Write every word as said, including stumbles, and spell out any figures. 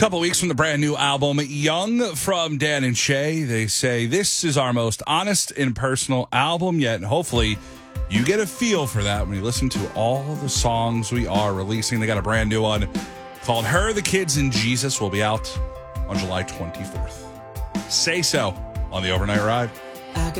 Couple weeks from the brand new album, Young, from Dan and Shay. They say this is our most honest and personal album yet, and hopefully you get a feel for that when you listen to all the songs we are releasing. They got a brand new one called Her, the Kids, and Jesus will be out on July twenty-fourth. Say So on the Overnight Ride. I